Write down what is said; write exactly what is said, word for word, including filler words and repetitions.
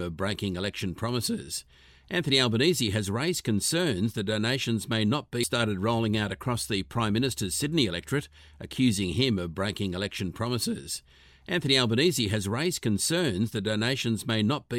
of breaking election promises. Anthony Albanese has raised concerns that donations may not be started rolling out across the Prime Minister's Sydney electorate, accusing him of breaking election promises. Anthony Albanese has raised concerns that donations may not be